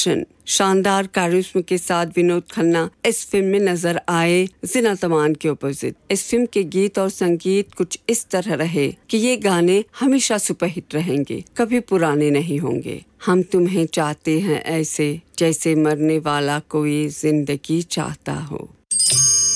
Action. शानदार कारिश्मा के साथ विनोद खन्ना इस फिल्म में नजर आए ज़ीनत अमान के अपोजिट। इस फिल्म के गीत और संगीत कुछ इस तरह रहे कि ये गाने हमेशा सुपरहिट रहेंगे, कभी पुराने नहीं होंगे। हम तुम्हें चाहते हैं ऐसे जैसे मरने वाला कोई जिंदगी चाहता हो।